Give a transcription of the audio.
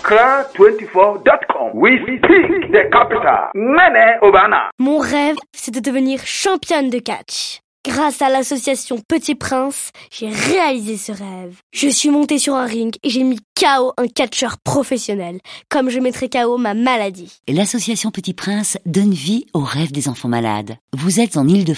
Accra24.com. We speak the capital. Nene Obana. Mon rêve, c'est de devenir championne de catch. Grâce à l'association Petit Prince, j'ai réalisé ce rêve. Je suis montée sur un ring et j'ai mis KO un catcheur professionnel, comme je mettrai KO ma maladie. L'association Petit Prince donne vie aux rêves des enfants malades. Vous êtes en Île-de-France.